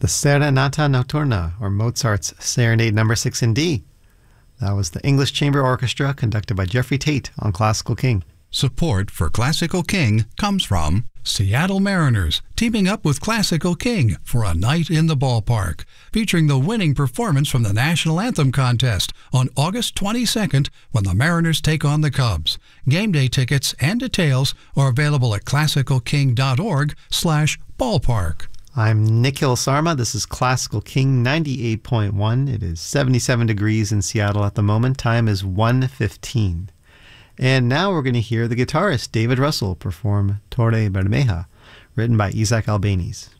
the Serenata Notturna, or Mozart's Serenade No. 6 in D. That was the English Chamber Orchestra conducted by Jeffrey Tate on Classical King. Support for Classical King comes from Seattle Mariners, teaming up with Classical King for a night in the ballpark, featuring the winning performance from the National Anthem contest on August 22nd when the Mariners take on the Cubs. Game day tickets and details are available at classicalking.org/ballpark. I'm Nikhil Sarma. This is Classical King 98.1. It is 77 degrees in Seattle at the moment. Time is 1:15. And now we're going to hear the guitarist David Russell perform Torre Bermeja, written by Isaac Albéniz.